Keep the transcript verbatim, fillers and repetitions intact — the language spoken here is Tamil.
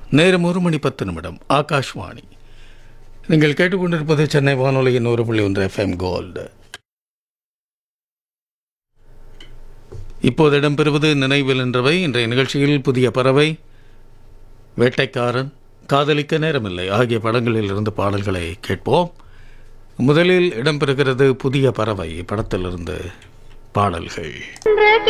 நேரம் ஒரு மணி பத்து நிமிடம். ஆகாஷ்வாணி. நீங்கள் கேட்டுக்கொண்டிருப்பது சென்னை வானொலியின் ஒரு புள்ளி ஒன்று எஃப்எம் கோல்டு. இப்போது இடம்பெறுவது நினைவில் என்றவை. இன்றைய நிகழ்ச்சியில் புதிய பறவை, வேட்டைக்காரன், காதலிக்க நேரமில்லை ஆகிய படங்களில் இருந்து பாடல்களை கேட்போம். முதலில் இடம்பெறுகிறது புதிய பறவை படத்திலிருந்து பாடல்கள்.